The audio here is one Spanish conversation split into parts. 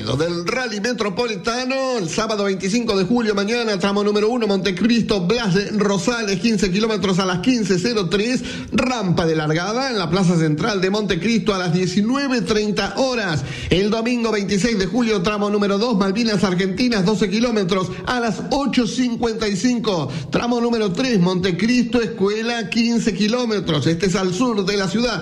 ruedo del Rally Metropolitano. El sábado 25 de julio, mañana, tramo número 1, Montecristo, Blas de Rosales, 15 kilómetros a las 15:03. Rampa de largada en la Plaza Central de Montecristo a las 19:30 horas. El domingo 26 de julio, tramo número 2, Malvinas Argentinas, 12 kilómetros a las 8:55. Tramo número 3, Montecristo, Escuela, 15 kilómetros. Este es al sur de la ciudad,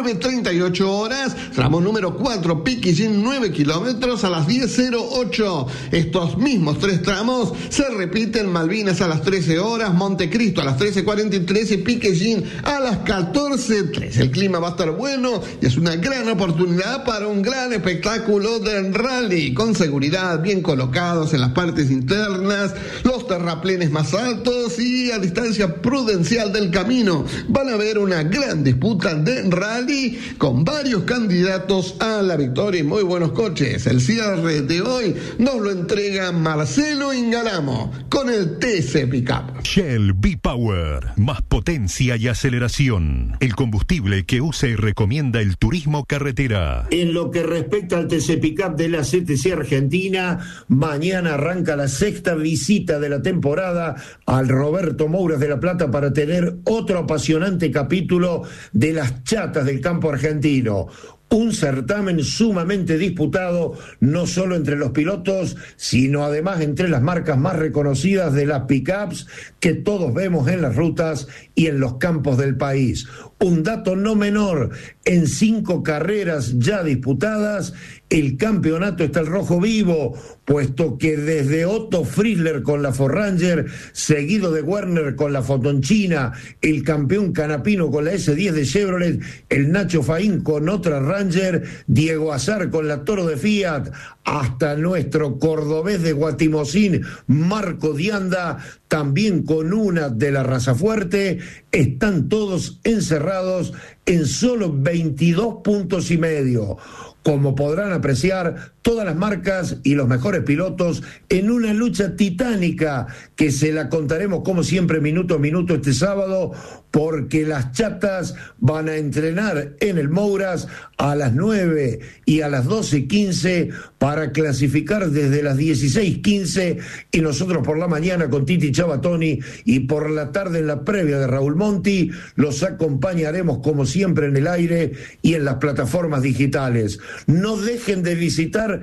9:38 horas. Tramo número 4, Piquillín, 9 kilómetros a las 10:08. Estos mismos tres tramos se repiten: Malvinas a las 13 horas, Montecristo a las 13:43 y Piquillín a las 14:03. El clima va a estar bueno y es una gran oportunidad para un gran espectáculo de rally, con seguridad, bien colocados en las partes internas, los terraplenes más altos y a distancia prudencial del camino. Van a ver una gran disputa de rally con varios candidatos a la victoria y muy buenos coches. El cierre de hoy nos lo entrega Marcelo Ingaramo con el TC Pickup. Shell V-Power, más potencia y aceleración. El combustible que usa y recomienda el turismo carretera. En lo que respecta al TC Pickup de la CTC Argentina, mañana arranca la sexta visita de la temporada al Roberto Mouras de La Plata para tener otro apasionante capítulo de las chatas del campo argentino. Un certamen sumamente disputado, no solo entre los pilotos, sino además entre las marcas más reconocidas de las pickups que todos vemos en las rutas y en los campos del país. Un dato no menor: en 5 carreras ya disputadas, el campeonato está al rojo vivo, puesto que desde Otto Frizzler con la Ford Ranger, seguido de Werner con la Fotonchina, el campeón Canapino con la S10 de Chevrolet, el Nacho Faín con otra Ranger, Diego Azar con la Toro de Fiat, hasta nuestro cordobés de Guatimozín, Marco Dianda, también con una de la raza fuerte, están todos encerrados en solo 22 puntos y medio. Como podrán apreciar, todas las marcas y los mejores pilotos en una lucha titánica que se la contaremos como siempre minuto a minuto este sábado, porque las chatas van a entrenar en el Mouras a las 9 y a las 12:15 para clasificar desde las 16:15, y nosotros por la mañana con Titi Chabatoni y por la tarde en la previa de Raúl Monti los acompañaremos como siempre en el aire y en las plataformas digitales. No dejen de visitar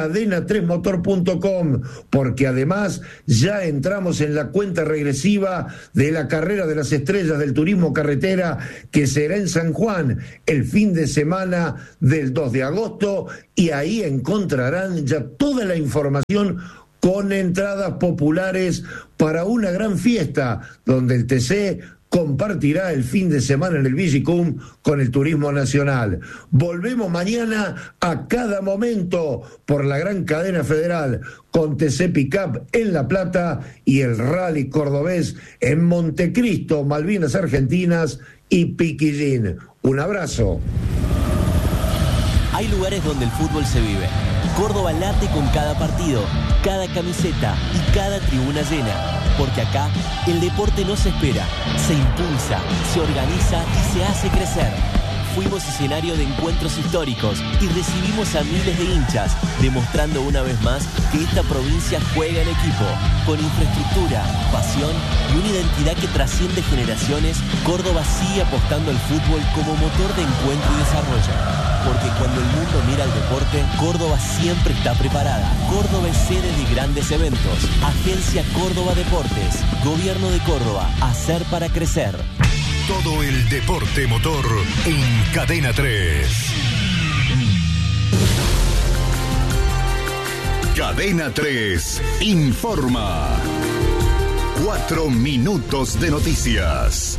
cadena3motor.com, porque además ya entramos en la cuenta regresiva de la carrera de las estrellas del turismo carretera, que será en San Juan el fin de semana del 2 de agosto, y ahí encontrarán ya toda la información con entradas populares para una gran fiesta donde el TC compartirá el fin de semana en el Vigicum con el turismo nacional. Volvemos mañana a cada momento por la gran cadena federal con TC Pickup en La Plata y el Rally Cordobés en Montecristo, Malvinas Argentinas y Piquillín. Un abrazo. Hay lugares donde el fútbol se vive. Córdoba late con cada partido, cada camiseta y cada tribuna llena. Porque acá el deporte no se espera, se impulsa, se organiza y se hace crecer. Fuimos escenario de encuentros históricos y recibimos a miles de hinchas, demostrando una vez más que esta provincia juega en equipo. Con infraestructura, pasión y una identidad que trasciende generaciones, Córdoba sigue apostando al fútbol como motor de encuentro y desarrollo. Porque cuando el mundo mira al deporte, Córdoba siempre está preparada. Córdoba es sede de grandes eventos. Agencia Córdoba Deportes. Gobierno de Córdoba. Hacer para crecer. Todo el deporte motor en Cadena 3. Cadena 3 informa. 4 minutos de noticias.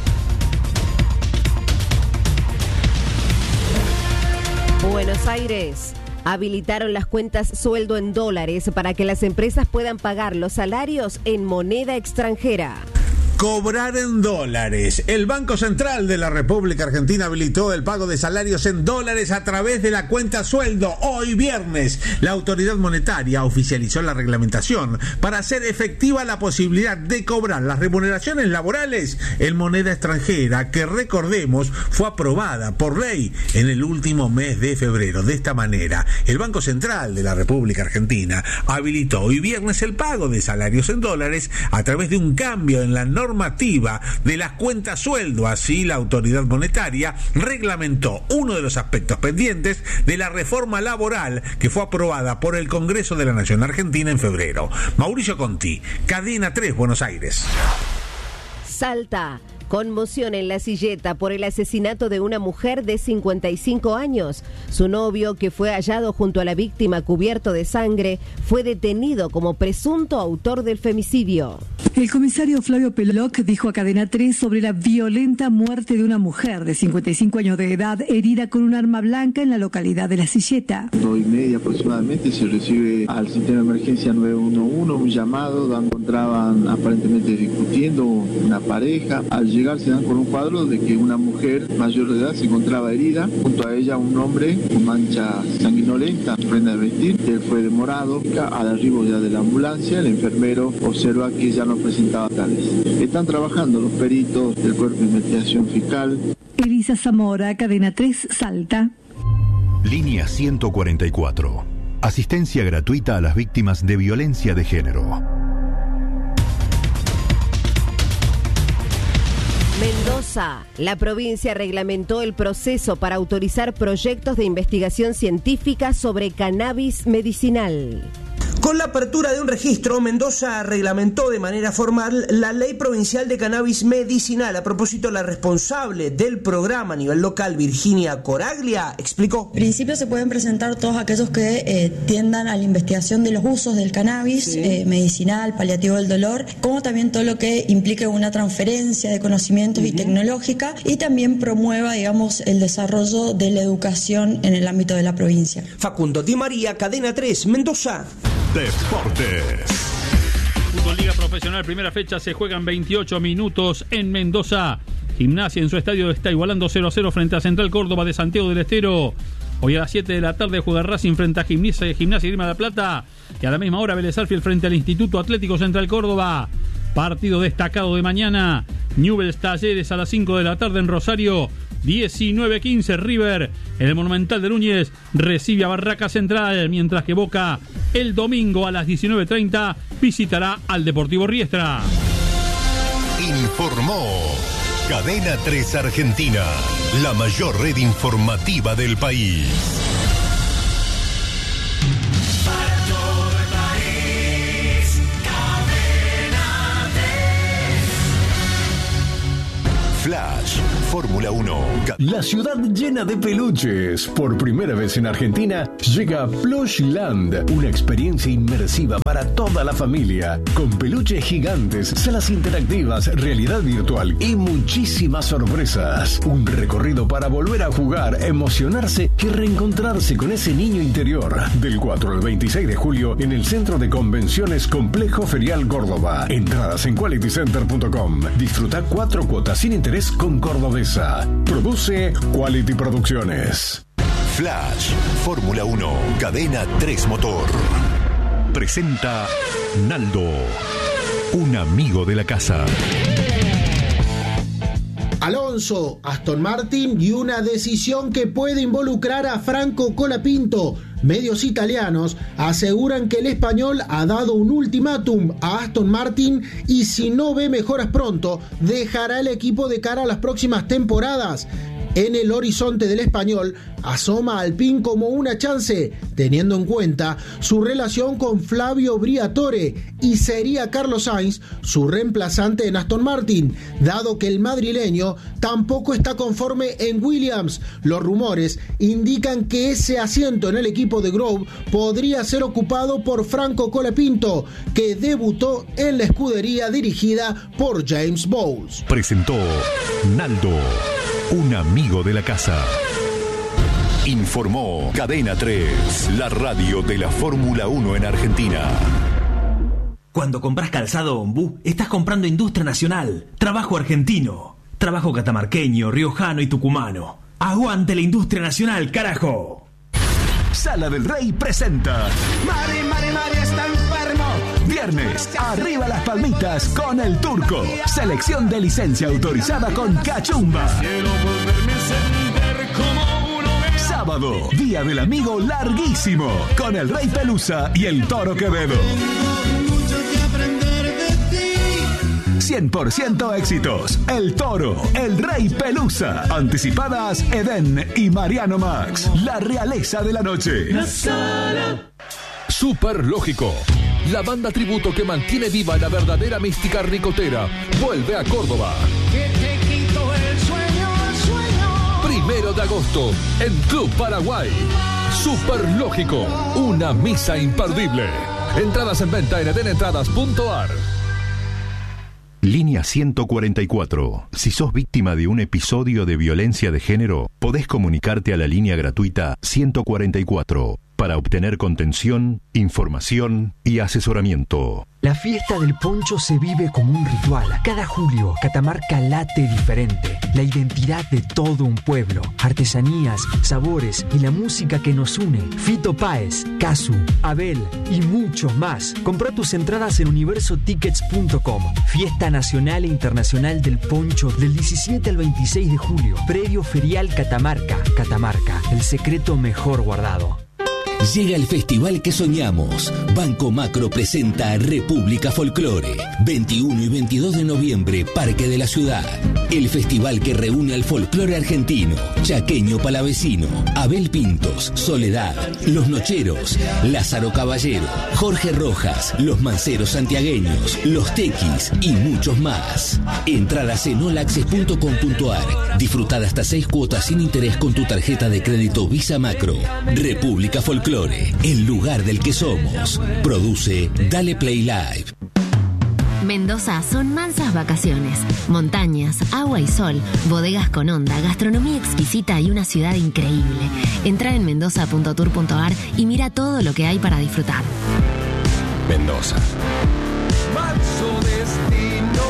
Buenos Aires. Habilitaron las cuentas sueldo en dólares para que las empresas puedan pagar los salarios en moneda extranjera. Cobrar en dólares. El Banco Central de la República Argentina habilitó el pago de salarios en dólares a través de la cuenta sueldo. Hoy viernes, la autoridad monetaria oficializó la reglamentación para hacer efectiva la posibilidad de cobrar las remuneraciones laborales en moneda extranjera, que recordemos fue aprobada por ley en el último mes de febrero. De esta manera, el Banco Central de la República Argentina habilitó hoy viernes el pago de salarios en dólares a través de un cambio en la normativa de las cuentas sueldo. Así, la autoridad monetaria reglamentó uno de los aspectos pendientes de la reforma laboral que fue aprobada por el Congreso de la Nación Argentina en febrero. Mauricio Conti, Cadena 3, Buenos Aires. Salta. Conmoción en La Silleta por el asesinato de una mujer de 55 años. Su novio, que fue hallado junto a la víctima cubierto de sangre, fue detenido como presunto autor del femicidio. El comisario Flavio Peloc dijo a Cadena 3 sobre la violenta muerte de una mujer de 55 años de edad herida con un arma blanca en la localidad de La Silleta. 2:30 aproximadamente se recibe al sistema de emergencia 911 un llamado donde encontraban aparentemente discutiendo una pareja. Al llegar se dan con un cuadro de que una mujer mayor de edad se encontraba herida, junto a ella un hombre con mancha sanguinolenta, prenda de vestir. Él fue demorado. Al arribo ya de la ambulancia, el enfermero observa que ya no presentaba tales. Están trabajando los peritos del Cuerpo de Investigación Fiscal. Elisa Zamora, Cadena 3, Salta. Línea 144. Asistencia gratuita a las víctimas de violencia de género. Mendoza. La provincia reglamentó el proceso para autorizar proyectos de investigación científica sobre cannabis medicinal. Con la apertura de un registro, Mendoza reglamentó de manera formal la Ley Provincial de Cannabis Medicinal. A propósito, la responsable del programa a nivel local, Virginia Coraglia, explicó. En principio se pueden presentar todos aquellos que tiendan a la investigación de los usos del cannabis, medicinal, paliativo del dolor, como también todo lo que implique una transferencia de conocimientos y tecnológica, y también promueva, digamos, el desarrollo de la educación en el ámbito de la provincia. Facundo Di María, Cadena 3, Mendoza. Deportes. Fútbol Liga Profesional, primera fecha, se juegan 28 minutos en Mendoza. Gimnasia en su estadio está igualando 0-0 frente a Central Córdoba de Santiago del Estero. Hoy a las 7 de la tarde juega Racing frente a Gimnasia y Grima de la Plata. Y a la misma hora Vélez Sarsfield frente al Instituto Atlético Central Córdoba. Partido destacado de mañana. Newell's Talleres a las 5 de la tarde en Rosario. 19-15 River en el Monumental de Núñez recibe a Barraca Central, mientras que Boca el domingo a las 19:30 visitará al Deportivo Riestra. Informó Cadena 3 Argentina, la mayor red informativa del país. Flash, Fórmula 1. La ciudad llena de peluches. Por primera vez en Argentina llega Plushland, una experiencia inmersiva para toda la familia, con peluches gigantes, salas interactivas, realidad virtual y muchísimas sorpresas. Un recorrido para volver a jugar, emocionarse y reencontrarse con ese niño interior. Del 4 al 26 de julio en el Centro de Convenciones Complejo Ferial Córdoba. Entradas en qualitycenter.com. Disfruta 4 cuotas sin interés con Cordobesa. Produce Quality Producciones. Flash, Fórmula 1, Cadena 3 Motor. Presenta Naldo, un amigo de la casa. Alonso, Aston Martin y una decisión que puede involucrar a Franco Colapinto. Medios italianos aseguran que el español ha dado un ultimátum a Aston Martin y si no ve mejoras pronto, dejará el equipo de cara a las próximas temporadas. En el horizonte del español asoma Alpine como una chance, teniendo en cuenta su relación con Flavio Briatore, y sería Carlos Sainz su reemplazante en Aston Martin, dado que el madrileño tampoco está conforme en Williams. Los rumores indican que ese asiento en el equipo de Grove podría ser ocupado por Franco Colapinto, que debutó en la escudería dirigida por James Bowles. Presentó Naldo, un amigo de la casa. Informó Cadena 3, la radio de la Fórmula 1 en Argentina. Cuando compras calzado Ombú, estás comprando industria nacional, trabajo argentino, trabajo catamarqueño, riojano y tucumano. ¡Aguante la industria nacional, carajo! Sala del Rey presenta Mari está enfermo. Viernes, arriba las palmitas con el Turco. Selección de licencia autorizada con Cachumba. Sábado, Día del Amigo larguísimo con el Rey Pelusa y el Toro Quevedo. 100% éxitos. El Toro, el Rey Pelusa. Anticipadas Edén y Mariano Max. La realeza de la noche. Super Lógico. La banda tributo que mantiene viva la verdadera mística ricotera vuelve a Córdoba. 1 de agosto en Club Paraguay. Super Lógico, una misa imperdible. Entradas en venta en edenentradas.ar. Línea 144. Si sos víctima de un episodio de violencia de género, podés comunicarte a la línea gratuita 144 para obtener contención, información y asesoramiento. La fiesta del poncho se vive como un ritual. Cada julio, Catamarca late diferente. La identidad de todo un pueblo, artesanías, sabores y la música que nos une. Fito Páez, Casu, Abel y muchos más. Comprá tus entradas en universotickets.com. Fiesta nacional e internacional del poncho del 17 al 26 de julio. Previo ferial Catamarca. Catamarca, el secreto mejor guardado. Llega el festival que soñamos. Banco Macro presenta República Folclore. 21 y 22 de noviembre, Parque de la Ciudad. El festival que reúne al folclore argentino, chaqueño palavecino, Abel Pintos, Soledad, Los Nocheros, Lázaro Caballero, Jorge Rojas, Los Manceros Santiagueños, Los Tequis y muchos más. Entradas en olaccess.com.ar. Disfrutad hasta 6 cuotas sin interés con tu tarjeta de crédito Visa Macro. República Folclore, el lugar del que somos. Produce Dale Play Live. Mendoza son mansas vacaciones, montañas, agua y sol, bodegas con onda, gastronomía exquisita y una ciudad increíble. Entra en mendoza.tour.ar y mira todo lo que hay para disfrutar. Mendoza. Manso destino.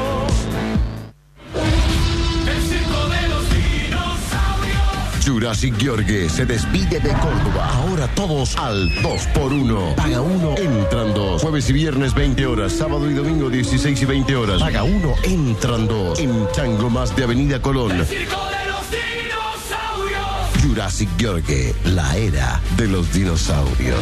El circo de los dinosaurios. Jurassic Gheorghe se despide de Córdoba. Ahora todos al 2x1. Paga 1, entran 2. Jueves y viernes 20 horas. Sábado y domingo 16 y 20 horas. Paga 1, entran 2. En Chango Más de Avenida Colón. El circo de los dinosaurios. Jurassic Gheorghe, la era de los dinosaurios.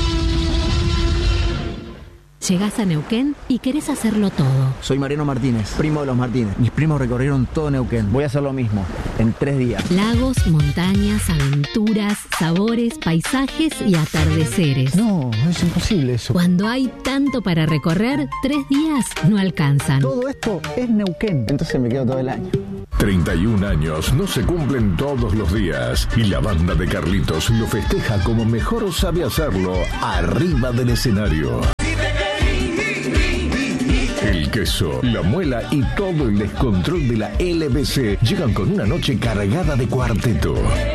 Llegás a Neuquén y querés hacerlo todo. Soy Mariano Martínez, primo de los Martínez. Mis primos recorrieron todo Neuquén. Voy a hacer lo mismo, en 3 días. Lagos, montañas, aventuras, sabores, paisajes y atardeceres. No, es imposible eso. Cuando hay tanto para recorrer, 3 días no alcanzan. Todo esto es Neuquén. Entonces me quedo todo el año. 31 años no se cumplen todos los días y la banda de Carlitos lo festeja como mejor sabe hacerlo arriba del escenario. El queso, la muela y todo el descontrol de la LBC llegan con una noche cargada de cuarteto.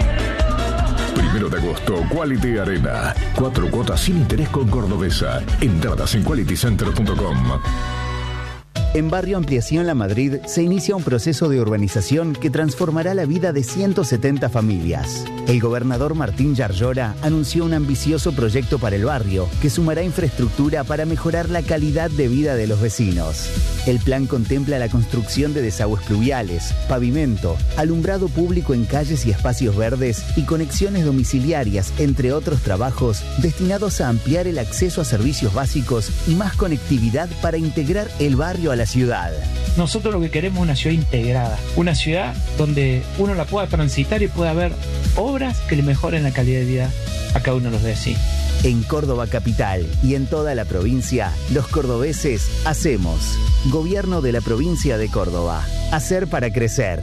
1 de agosto, Quality Arena. 4 cuotas sin interés con Cordobesa. Entradas en qualitycenter.com. En Barrio Ampliación La Madrid se inicia un proceso de urbanización que transformará la vida de 170 familias. El gobernador Martín Yarlora anunció un ambicioso proyecto para el barrio que sumará infraestructura para mejorar la calidad de vida de los vecinos. El plan contempla la construcción de desagües pluviales, pavimento, alumbrado público en calles y espacios verdes y conexiones domiciliarias, entre otros trabajos destinados a ampliar el acceso a servicios básicos y más conectividad para integrar el barrio a la ciudad. Nosotros lo que queremos es una ciudad integrada, una ciudad donde uno la pueda transitar y pueda ver obras que le mejoren la calidad de vida a cada uno de los vecinos. En Córdoba capital y en toda la provincia, los cordobeses hacemos. Gobierno de la provincia de Córdoba. Hacer para crecer.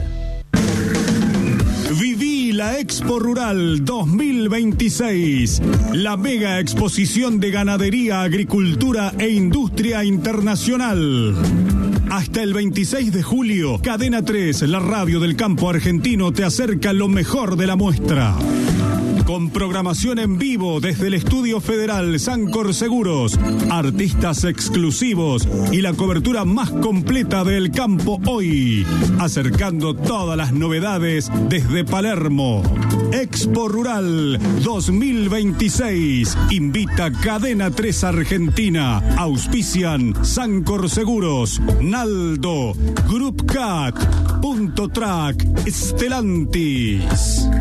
Viví la Expo Rural 2026, la mega exposición de ganadería, agricultura e industria internacional. Hasta el 26 de julio, Cadena 3, la radio del campo argentino, te acerca lo mejor de la muestra. con programación en vivo desde el Estudio Federal Sancor Seguros, artistas exclusivos y la cobertura más completa del campo hoy, acercando todas las novedades desde Palermo. Expo Rural 2026 invita Cadena 3 Argentina, auspician Sancor Seguros, Naldo, Group Cat, Punto Track, Stellantis.